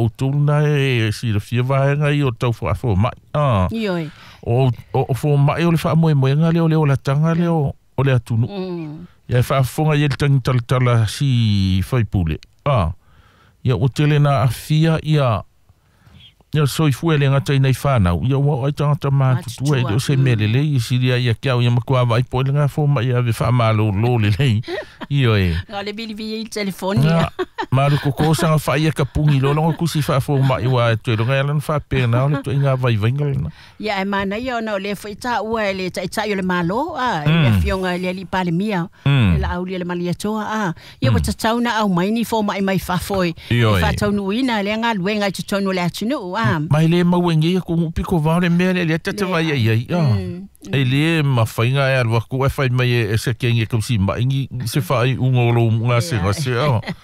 o tūna e si le fia vaenga I o tau wha mai. Ioi. O wha mai o le wha moe moe nga leo la tanga leo o le atunu. Ia wha fonga I le tangi tala si whaipule. Ia o tele na a fia ia soi fue le ngata nei whanau. Ia wa ai tangata mātutua e o se melele I siria ia kiau ia makua vai po le ngā fōma ia ve wha mālo lo le lei. Io e. Ngā le bili vi I telefonia. Maru ko sanga wha ia ka pungi lo longa kusi wha fōma I wa e tue longa ia lana wha pēna o le tue ngā vai vainga lana. Ia e mana ia o na le wha ita ua e le ta i le malo. Ia fionga le li pale mia. La au le malia toa. Ia wa tatauna au maini fōma I mai whafoi. Io e. Wha taunu ina le ngā luenga I tataunu le atunu. Mai le mauengi ko piko vare mea le tata vai ai. E le mawhainga e alwa ko e whai mai e se kengi kam si maingi se whai ungolo ngā se ngase.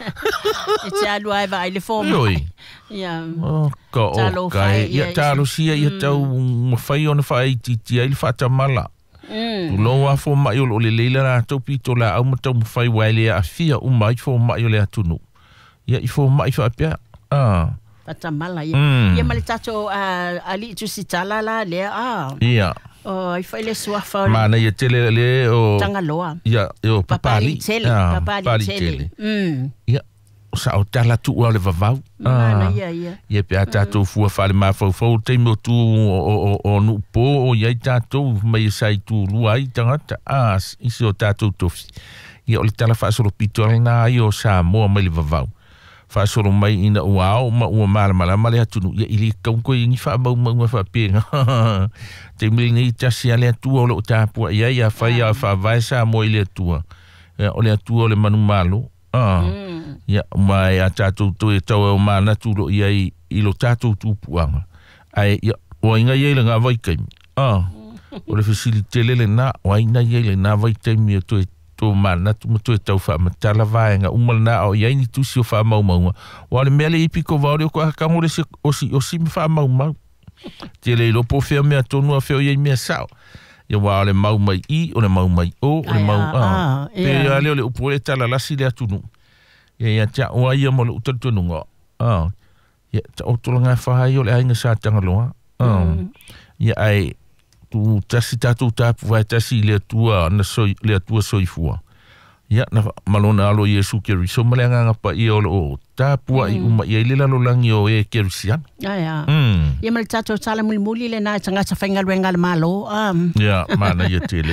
E te alua e vai le fōma. Ioi. Ia. Ka o kai. Ia talo sia ia tau mawhai ona whai titi ai le whatamala. Loa fōma I o le leila na tau pito la au matau mawhai waile a fia umai fōma I o le atunu. Ia I fōma I whapea. Patamala ia male tato ali tu sitala la le ia I fai le suafa mana ia tele le o Tangaloa ia o papali tele ia sa o tala tu o le vavau mana ia pe tato fua fale ma fo te mo tu o no po o ia tato mai sai tu luai tangata isi o tato tofi ia o le tala fa solo pito na io sa mo mai le vavau fa solo mai ina uau ma ua mala male atunu ia ili kaunko ingi fa mau fa penga te mili ni tasi ale atua o le utapua ia fa vai sa mo ile atua o le atua o le manu malo ia mai a tatu tu e tau o mana tulo ia I lo tatu tupuanga ai ia o inga ia le ngā vai kaimi o le facilite le na o inga ia le ngā vai kaimi o tu to mana tu mo tu tau fa matala vaenga umal na o ia ni tu si o fa mau wa le mele I piko va o ko ka mo le o si me fa mau te le lo po fe me to no fe o ia me sao ia wa le mau mai I o le mau mai o le mau pe ia le o po le tala la si le atunu ia ta o ia mo le utatu no ia ta o to nga fa ia le ainga sa tanga loa ia ai tu tasi tatu tapu vai tasi le tua na soi le tua soifua ia na malona alo Yesu ke riso malenga ngapa I o tapu ai uma ia le lalo langi o e ke risian ia mal tatu sala muli le na tanga sa fainga luenga le malo ia mana ia tele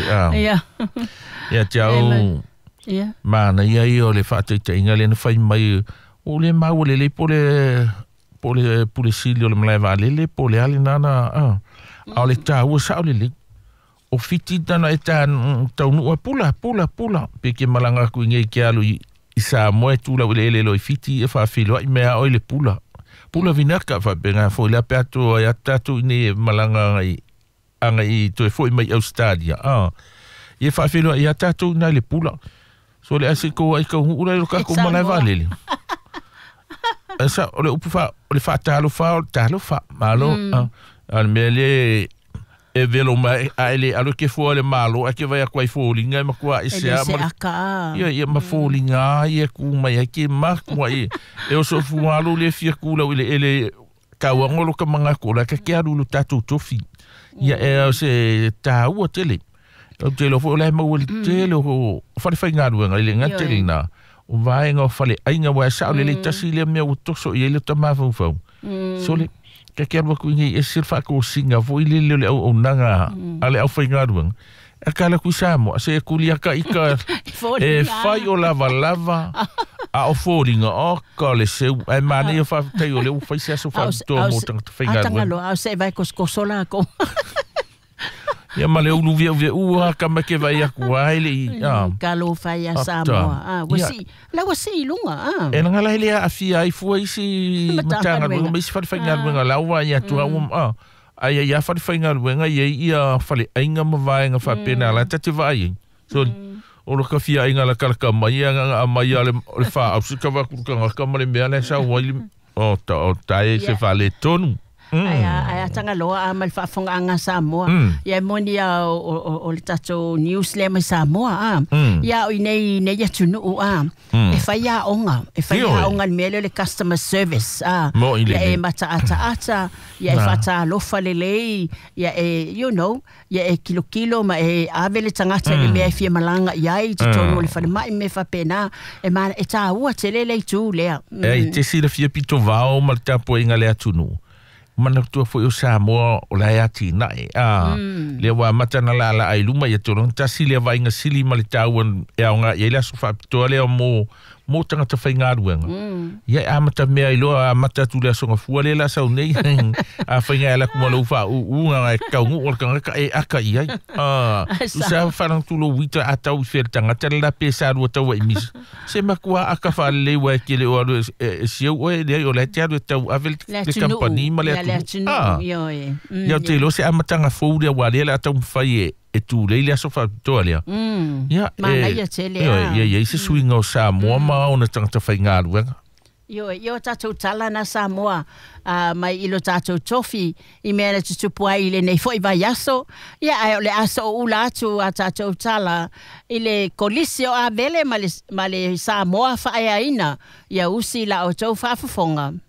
ia tau ia mana ia o le fata te inga le na fai mai o le mau le pole silio le mlai vale le pole ale nana au le tau sa le le o fiti tana e tau nua pula pe ke malanga ku nge ke alu I sa moe tula le lo fiti e fa filo I mea o le pula vinaka fa benga fo le aperto ya tatu ni malanga ai to foi mai Australia e fa filo ya tatu na le pula so le asiko ai ka ura lo ka ko malai vale esa o le upa o le fa talo fa malo al mele e velo mai ele alo ke fo le malo a ke vai a kwai fo linga ma kwa ise ia ma fo linga ia ku mai ke ma kwa e o so fu alo le fia kula ele ka wangolo ka manga kula ka ke alu tatu tofi ia e se ta u tele o tele fo le ma o tele o fa fa ngadu nga le nga tele na o vai nga fa le ainga wa sa le tasi le me o toso ia le tama fo so le ke alwa ku ngi e sirfa ko singa vo ile le o nanga ale au fainga ruang e kala ku samo se kulia ka ika e fai o lava a o foringa o ka le se e mani fa te o le u fai se so fa to mo tang fainga ruang au se vai ko sola ko ia male u via u ka me ke vai aku ai kalo fai a samo wasi lunga e nga la ile a fia ai fu isi matanga mo me fa fainga ruang la wa ia tu ai ia fa fainga ruang ia fale ainga ma vai nga fa pena la tati vai so o lo ka fia ainga la kala ka mai nga mai ale fa au se ka va ku ka male me ala sa wa o ta e se fale tonu Ai tanga loa a mal whaafonga anga Samoa. Ia moni o le tato news le mai Samoa. Ia o nei ia tunu e whai a onga. E whai a onga mele le customer service. Ia e mata ata. Ia e whata lofa lelei. Ia e, you know, ia e kilo ma e avele tangata le mea fia malanga iai. Te tono le whale mai me whapena. E mana e tā ua te lelei tū lea. E te sira fia pito vao ma le tapo inga lea tunu. Mana tua foi o Samoa o la ia tina e. Le wa matana la ai luma ia torong tasi le vai nga sili ma le tauan e aonga ia la sofa pitoa lea mo tangata whaingaruanga. Ia amata mea iloa amata tu lea songa fua le la sau nei. A whainga ala kumalo ufa unga e kaungu o kanga e aka iai. Usa whanang tulo wita atau i whera tangata la pesa rua tau e mis. Se makua aka whale wa e kele o aru e siau oe lea o le te aru e tau avel le kampani ma lea tunu. Ia te lo se amatanga fau lea wale la atau mwhai e tu leile sofa toa lea. Mana ia te lea. Ia se swinga o Samoa ma o na tangata whaingaruanga. Io tātou tala na Samoa mai ilo tātou tofi I mea na tutupu ai le nei foi vai aso. Ia ai o le aso o ula atu a tātou tala I le kolisi o a vele ma le Samoa whae aina. Ia usi la o tau whaafafonga.